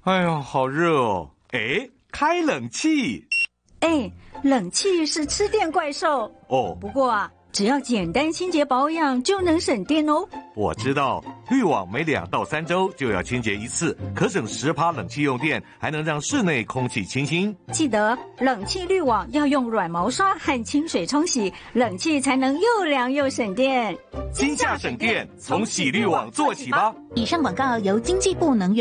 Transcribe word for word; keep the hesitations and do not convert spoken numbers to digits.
哎呀，好热哦！哎，开冷气。 哎，冷气是吃电怪兽哦。 不过啊，只要简单清洁保养就能省电哦。 我知道，滤网每两到三周就要清洁一次，可省十趴冷气用电，还能让室内空气清新。 记得冷气滤网要用软毛刷和清水冲洗，冷气才能又凉又省电。 金价省电，从洗滤网做起吧。 以上广告由经济部能源